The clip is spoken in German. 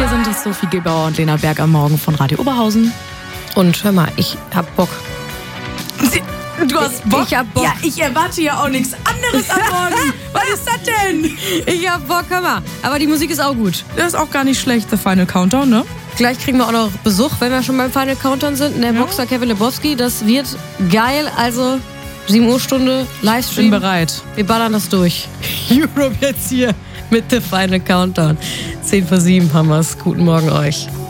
Hier sind es Sophie Gebauer und Lena Berg am Morgen von Radio Oberhausen. Und hör mal, ich hab Bock. Du hast Bock? Ich hab Bock. Ja, ich erwarte ja auch nichts anderes am Morgen. Was ist das denn? Ich hab Bock, hör mal. Aber die Musik ist auch gut. Das ist auch gar nicht schlecht, The Final Countdown, ne? Gleich kriegen wir auch noch Besuch, wenn wir schon beim Final Countdown sind. Der Boxer Kevin Lebowski, das wird geil. Also 7 Uhr Stunde, Livestream. Bin bereit. Wir ballern das durch. Europe jetzt hier mit The Final Countdown. 10 vor 7 haben wir's. Guten Morgen euch.